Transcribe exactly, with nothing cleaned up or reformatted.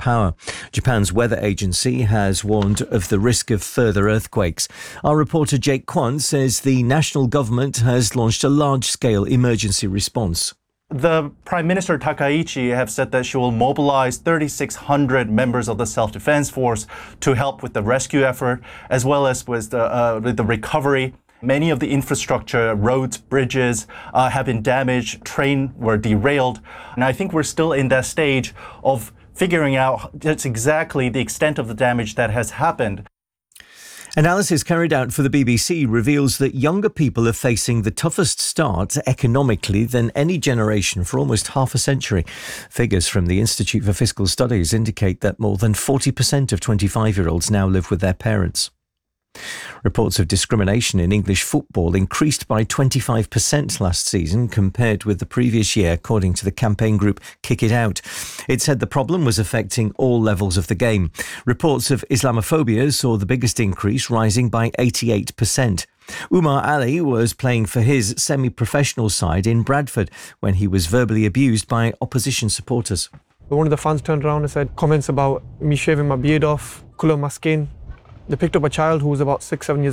power. Japan's weather agency has warned of the risk of further earthquakes. Our reporter Jake Kwan says the national government has launched a large-scale emergency response. The Prime Minister Takaichi have said that she will mobilize thirty-six hundred members of the self-defense force to help with the rescue effort, as well as with the, uh, with the recovery. Many of the infrastructure, roads, bridges uh, have been damaged, trains were derailed. And I think we're still in that stage of figuring out just exactly the extent of the damage that has happened. Analysis carried out for the B B C reveals that younger people are facing the toughest start economically than any generation for almost half a century. Figures from the Institute for Fiscal Studies indicate that more than forty percent of twenty-five-year-olds now live with their parents. Reports of discrimination in English football increased by twenty-five percent last season compared with the previous year, according to the campaign group Kick It Out. It said the problem was affecting all levels of the game. Reports of Islamophobia saw the biggest increase, rising by eighty-eight percent. Umar Ali was playing for his semi-professional side in Bradford when he was verbally abused by opposition supporters. One of the fans turned around and said comments about me shaving my beard off, colour of my skin. They picked up a child who was about six, seven years